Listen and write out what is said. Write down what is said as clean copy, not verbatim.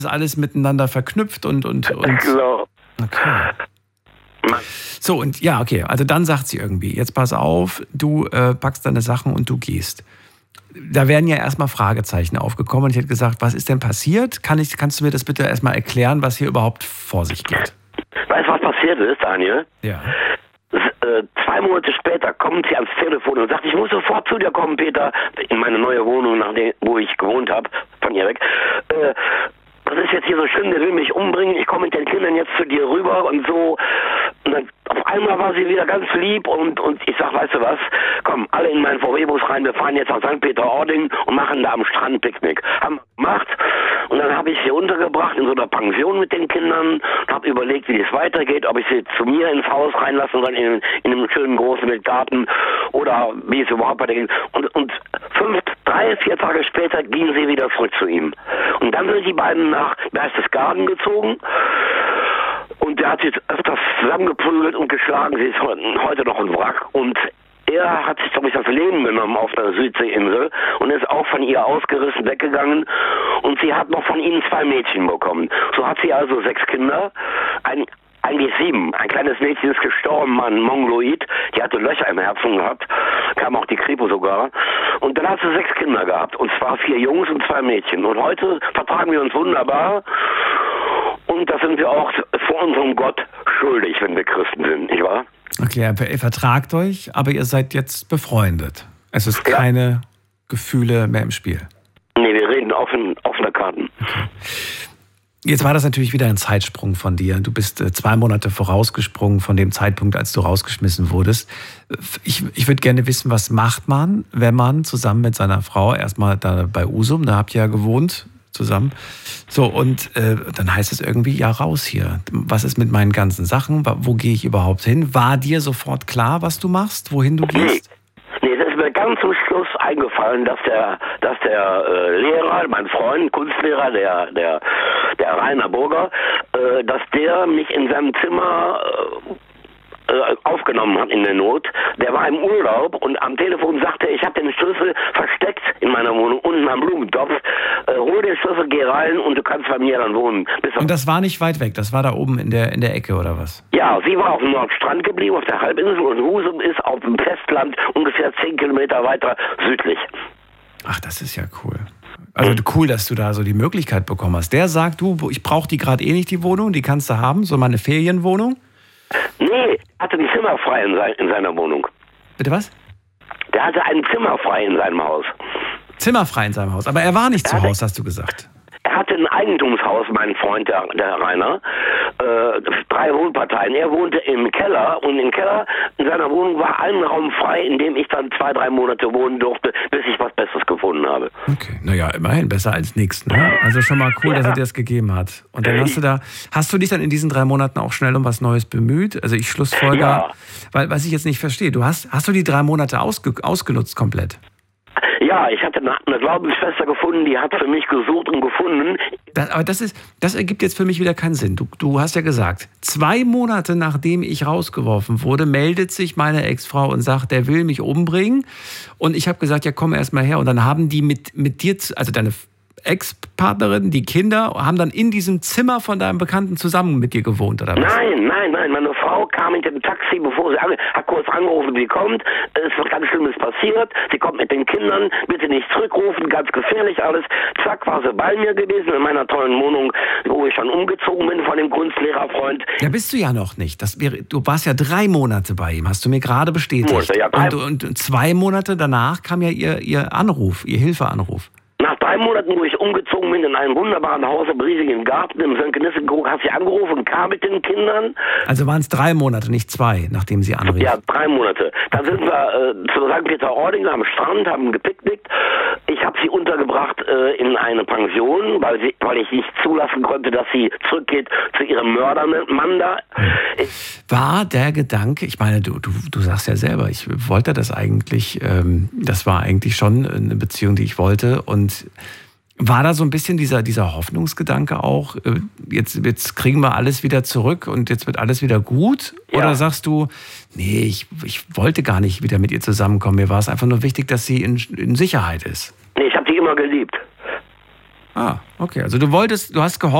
ist alles miteinander verknüpft und. Genau. Okay. So, und ja, okay, also dann sagt sie irgendwie, jetzt pass auf, du packst deine Sachen und du gehst. Da wären ja erstmal Fragezeichen aufgekommen und ich hätte gesagt, was ist denn passiert? Kannst du mir das bitte erstmal erklären, was hier überhaupt vor sich geht? Weißt du, was passiert ist, Daniel? Ja. 2 Monate später kommt sie ans Telefon und sagt, ich muss sofort zu dir kommen, Peter, in meine neue Wohnung, wo ich gewohnt habe, von ihr weg. Das ist jetzt hier so schlimm, der will mich umbringen, ich komme mit den Kindern jetzt zu dir rüber und so. Und dann auf einmal war sie wieder ganz lieb und ich sag, weißt du was, komm, alle in meinen VW-Bus rein, wir fahren jetzt nach St. Peter-Ording und machen da am Strand Picknick. Haben wir gemacht und dann habe ich sie untergebracht in so einer Pension mit den Kindern und habe überlegt, wie es weitergeht, ob ich sie zu mir ins Haus reinlassen soll, in einem schönen großen Garten oder wie es überhaupt weitergeht. Und 3, 4 Tage später gingen sie wieder zurück zu ihm. Und dann sind die beiden nach Berchtesgaden gezogen. Und der hat sich öfters zusammengeprügelt und geschlagen. Sie ist heute noch ein Wrack. Und er hat sich, glaube ich, das Leben genommen auf der Südseeinsel und ist auch von ihr ausgerissen weggegangen. Und sie hat noch von ihnen 2 Mädchen bekommen. So hat sie also 6 Kinder. Eigentlich 7. Ein kleines Mädchen ist gestorben, ein Mongoloid. Die hatte Löcher im Herzen gehabt. Kam auch die Kripo sogar. Und dann hat sie 6 Kinder gehabt. Und zwar 4 Jungs und 2 Mädchen. Und heute vertragen wir uns wunderbar. Und da sind wir auch vor unserem Gott schuldig, wenn wir Christen sind, nicht wahr? Okay, ihr vertragt euch, aber ihr seid jetzt befreundet. Es ist keine Gefühle mehr im Spiel. Nee, wir reden offene Karten. Okay. Jetzt war das natürlich wieder ein Zeitsprung von dir. Du bist 2 Monate vorausgesprungen von dem Zeitpunkt, als du rausgeschmissen wurdest. Ich würde gerne wissen, was macht man, wenn man zusammen mit seiner Frau, erstmal da bei Usum, da habt ihr ja gewohnt zusammen. So, und dann heißt es irgendwie, ja, raus hier. Was ist mit meinen ganzen Sachen? Wo gehe ich überhaupt hin? War dir sofort klar, was du machst, wohin du gehst? Nee, das ist mir ganz zum Schluss eingefallen, dass der Lehrer, mein Freund, Kunstlehrer, der Rainer Burger, dass der mich in seinem Zimmer aufgenommen hat in der Not. Der war im Urlaub und am Telefon sagte er, ich habe den Schlüssel versteckt in meiner Wohnung, unten am Blumentopf. Hol den Schlüssel, geh rein und du kannst bei mir dann wohnen. Und das war nicht weit weg, das war da oben in der Ecke oder was? Ja, sie war auf dem Nordstrand geblieben, auf der Halbinsel, und Husum ist auf dem Festland ungefähr 10 Kilometer weiter südlich. Ach, das ist ja cool. Also cool, dass du da so die Möglichkeit bekommen hast. Der sagt, du, ich brauche die gerade eh nicht, die Wohnung, die kannst du haben, so meine Ferienwohnung. Nee, er hatte ein Zimmer frei in seiner Wohnung. Bitte was? Der hatte ein Zimmer frei in seinem Haus. Zimmer frei in seinem Haus, aber er war nicht zu Hause, hast du gesagt. Er hatte ein Eigentumshaus, mein Freund, der Rainer, 3 Wohnparteien. Er wohnte im Keller und im Keller in seiner Wohnung war ein Raum frei, in dem ich dann 2, 3 Monate wohnen durfte, bis ich was Besseres gefunden habe. Okay, naja, immerhin besser als nichts, ne? Also schon mal cool, dass er dir das gegeben hat. Und dann hast du dich dann in diesen 3 Monaten auch schnell um was Neues bemüht? Also ich schlussfolger, weil was ich jetzt nicht verstehe, hast du die 3 Monate ausgenutzt komplett? Ja, ich hatte eine Glaubensschwester gefunden, die hat für mich gesucht und gefunden. Aber das ergibt jetzt für mich wieder keinen Sinn. Du hast ja gesagt, 2 Monate nachdem ich rausgeworfen wurde, meldet sich meine Ex-Frau und sagt, der will mich umbringen. Und ich habe gesagt, ja, komm erst mal her. Und dann haben die mit dir, also deine Ex-Partnerin, die Kinder, haben dann in diesem Zimmer von deinem Bekannten zusammen mit dir gewohnt, oder was? Nein. Meine Frau kam mit dem Taxi, bevor sie hat kurz angerufen, sie kommt. Es ist was ganz Schlimmes passiert. Sie kommt mit den Kindern. Bitte nicht zurückrufen, ganz gefährlich alles. Zack, war sie bei mir gewesen in meiner tollen Wohnung, wo ich schon umgezogen bin von dem Kunstlehrerfreund. Ja, bist du ja noch nicht. Du warst ja 3 Monate bei ihm, hast du mir gerade bestätigt. Ja, und 2 Monate danach kam ja ihr Anruf, ihr Hilfeanruf. Nach 3 Monaten, wo ich umgezogen bin in einem wunderbaren Haus im riesigen Garten im Sönke-Nissenkrug, hat sie angerufen und kam mit den Kindern. Also waren es 3 Monate, nicht 2, nachdem sie anrief? Ja, 3 Monate. Dann sind wir zu St. Peter-Ording am Strand, haben gepicknickt. Ich habe sie untergebracht in eine Pension, weil ich nicht zulassen konnte, dass sie zurückgeht zu ihrem Mördermann da. War der Gedanke, ich meine, du sagst ja selber, ich wollte das eigentlich, das war eigentlich schon eine Beziehung, die ich wollte, und war da so ein bisschen dieser Hoffnungsgedanke auch, jetzt kriegen wir alles wieder zurück und jetzt wird alles wieder gut? Ja. Oder sagst du, nee, ich wollte gar nicht wieder mit ihr zusammenkommen, mir war es einfach nur wichtig, dass sie in Sicherheit ist? Nee, ich habe sie immer geliebt. Ah, okay. Also du hast gehofft,